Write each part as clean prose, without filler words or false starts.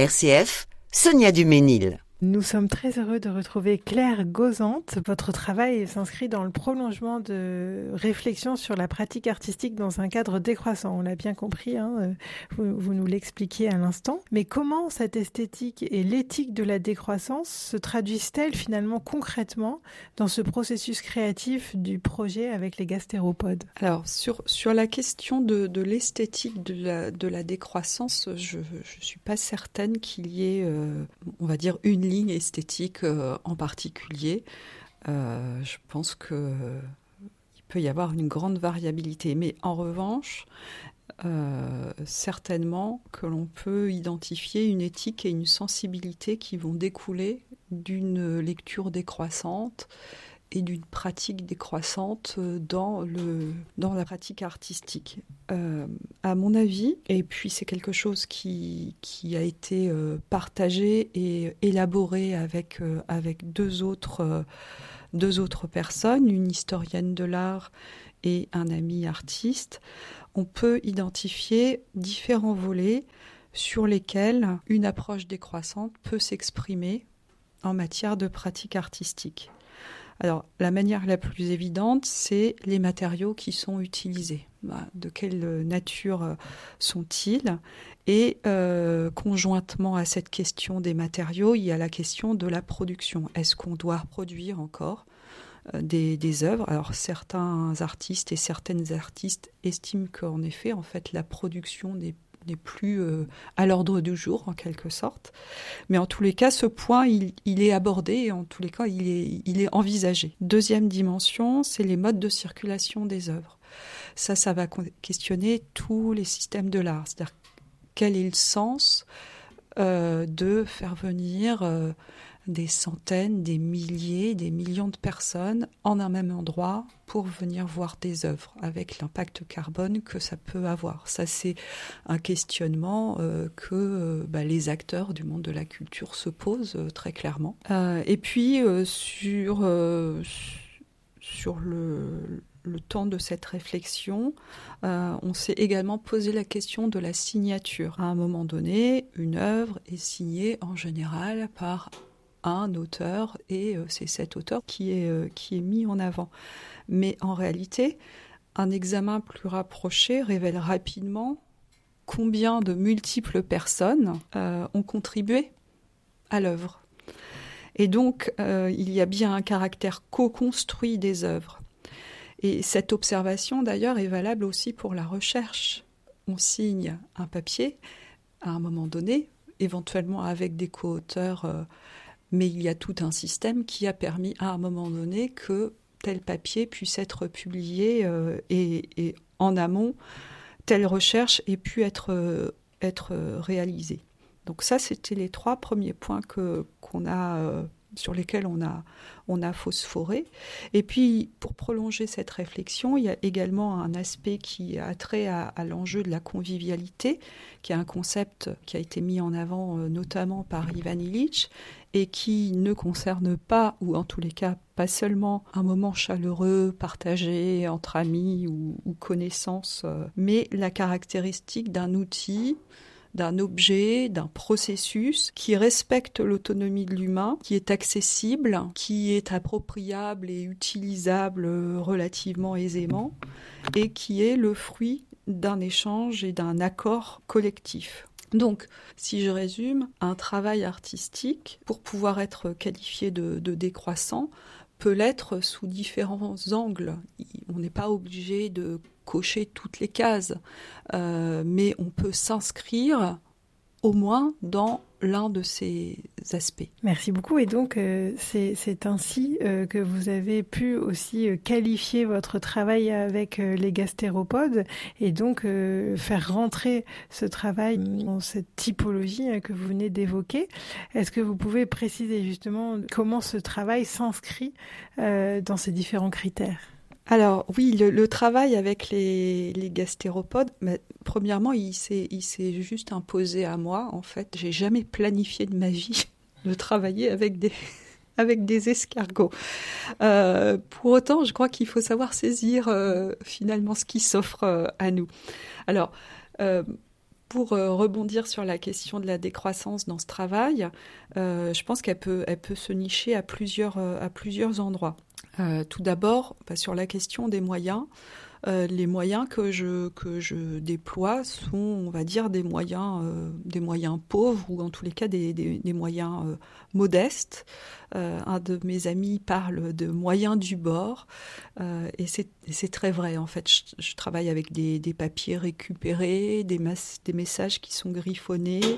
RCF, Sonia Duménil. Nous sommes très heureux de retrouver Claire Gozante. Votre travail s'inscrit dans le prolongement de réflexions sur la pratique artistique dans un cadre décroissant. On l'a bien compris, vous nous l'expliquiez à l'instant. Mais comment cette esthétique et l'éthique de la décroissance se traduisent-elles finalement concrètement dans ce processus créatif du projet avec les gastéropodes ? Alors, sur la question de l'esthétique de la décroissance, je ne suis pas certaine qu'il y ait, on va dire, une ligne esthétique en particulier. Je pense qu'il peut y avoir une grande variabilité. Mais en revanche, certainement que l'on peut identifier une éthique et une sensibilité qui vont découler d'une lecture décroissante et d'une pratique décroissante dans la pratique artistique. À mon avis, et puis c'est quelque chose qui a été partagé et élaboré avec deux autres personnes, une historienne de l'art et un ami artiste, on peut identifier différents volets sur lesquels une approche décroissante peut s'exprimer en matière de pratique artistique. Alors, la manière la plus évidente, c'est les matériaux qui sont utilisés. De quelle nature sont-ils ? Et conjointement à cette question des matériaux, il y a la question de la production. Est-ce qu'on doit produire encore des œuvres ? Alors, certains artistes et certaines artistes estiment qu'en effet, la production n'est plus à l'ordre du jour, en quelque sorte. Mais en tous les cas, ce point, il est abordé et en tous les cas, il est envisagé. Deuxième dimension, c'est les modes de circulation des œuvres. Ça va questionner tous les systèmes de l'art. C'est-à-dire, quel est le sens de faire venir des centaines, des milliers, des millions de personnes en un même endroit pour venir voir des œuvres, avec l'impact carbone que ça peut avoir. Ça, c'est un questionnement que les acteurs du monde de la culture se posent très clairement. Et puis, sur le temps de cette réflexion, on s'est également posé la question de la signature. À un moment donné, une œuvre est signée en général par un auteur et c'est cet auteur qui est mis en avant. Mais en réalité, un examen plus rapproché révèle rapidement combien de multiples personnes ont contribué à l'œuvre. Et donc, il y a bien un caractère co-construit des œuvres. Et cette observation, d'ailleurs, est valable aussi pour la recherche. On signe un papier à un moment donné, éventuellement avec des co-auteurs, mais il y a tout un système qui a permis à un moment donné que tel papier puisse être publié et en amont, telle recherche ait pu être réalisée. Donc ça, c'était les 3 premiers points sur lesquels on a phosphoré. Et puis, pour prolonger cette réflexion, il y a également un aspect qui a trait à l'enjeu de la convivialité, qui est un concept qui a été mis en avant notamment par Ivan Illich, et qui ne concerne pas, ou en tous les cas pas seulement, un moment chaleureux, partagé entre amis ou connaissances, mais la caractéristique d'un outil, d'un objet, d'un processus qui respecte l'autonomie de l'humain, qui est accessible, qui est appropriable et utilisable relativement aisément, et qui est le fruit d'un échange et d'un accord collectif. Donc, si je résume, un travail artistique, pour pouvoir être qualifié de décroissant, peut l'être sous différents angles. On n'est pas obligé de cocher toutes les cases, mais on peut s'inscrire au moins dans l'un de ces aspects. Merci beaucoup. Et donc, c'est ainsi que vous avez pu aussi qualifier votre travail avec les gastéropodes et donc faire rentrer ce travail dans cette typologie que vous venez d'évoquer. Est-ce que vous pouvez préciser justement comment ce travail s'inscrit dans ces différents critères ? Alors oui, le travail avec les gastéropodes, premièrement, il s'est juste imposé à moi. En fait, j'ai jamais planifié de ma vie de travailler avec des escargots. Pour autant, je crois qu'il faut savoir saisir finalement ce qui s'offre à nous. Alors, Pour rebondir sur la question de la décroissance dans ce travail, je pense elle peut se nicher à plusieurs endroits. Tout d'abord, sur la question des moyens. Les moyens que je déploie sont, on va dire, des moyens pauvres ou en tous les cas des moyens modestes. Un de mes amis parle de moyens du bord et c'est très vrai. En fait, je travaille avec des papiers récupérés, des messages qui sont griffonnés.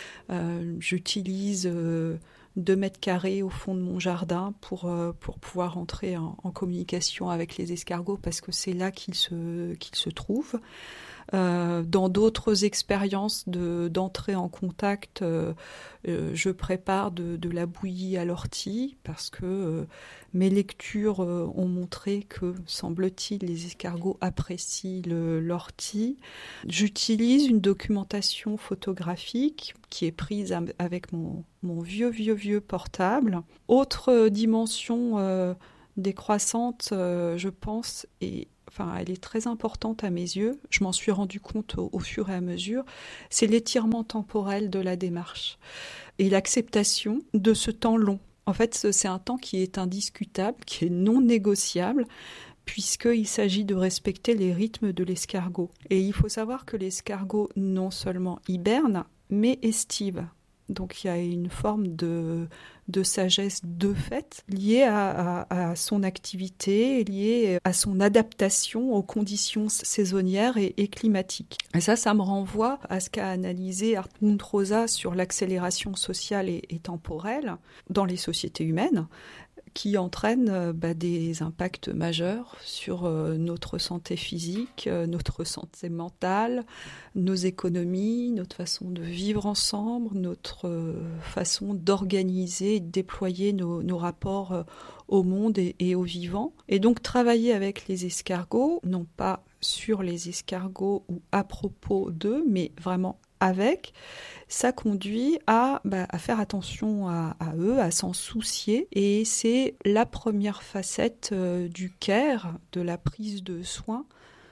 J'utilise 2 mètres carrés au fond de mon jardin pour pouvoir entrer en communication avec les escargots parce que c'est là qu'ils se trouvent. Dans d'autres expériences d'entrée en contact, je prépare de la bouillie à l'ortie parce que mes lectures ont montré que, semble-t-il, les escargots apprécient l'ortie. J'utilise une documentation photographique qui est prise avec mon vieux portable. Autre dimension décroissante, je pense, elle est très importante à mes yeux, je m'en suis rendu compte au fur et à mesure, c'est l'étirement temporel de la démarche et l'acceptation de ce temps long. En fait, c'est un temps qui est indiscutable, qui est non négociable, puisqu'il s'agit de respecter les rythmes de l'escargot. Et il faut savoir que l'escargot non seulement hiberne, mais estive. Donc il y a une forme de sagesse de fait liée à son activité, liée à son adaptation aux conditions saisonnières et climatiques. Et ça me renvoie à ce qu'a analysé Hartmut Rosa sur l'accélération sociale et temporelle dans les sociétés humaines, qui entraîne des impacts majeurs sur notre santé physique, notre santé mentale, nos économies, notre façon de vivre ensemble, notre façon d'organiser et de déployer nos rapports au monde et au vivant. Et donc travailler avec les escargots, non pas sur les escargots ou à propos d'eux, mais vraiment avec, ça conduit à faire attention à eux, à s'en soucier. Et c'est la première facette du care, de la prise de soin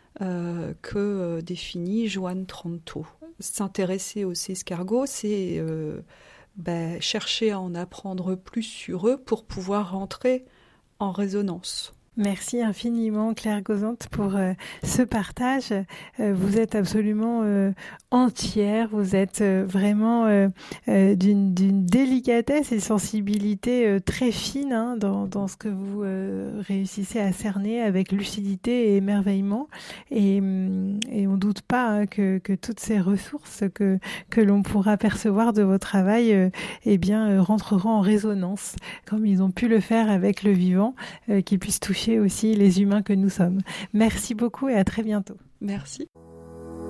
que définit Joan Tronto. S'intéresser aux escargots, c'est chercher à en apprendre plus sur eux pour pouvoir rentrer en résonance. Merci infiniment Claire Gauzante pour ce partage. Vous êtes absolument entière, vous êtes vraiment d'une délicatesse et sensibilité très fine dans ce que vous réussissez à cerner avec lucidité et émerveillement. Et on doute pas que toutes ces ressources que l'on pourra percevoir de vos travail rentreront en résonance, comme ils ont pu le faire avec le vivant, qui puisse toucher aussi les humains que nous sommes. Merci beaucoup et à très bientôt. Merci.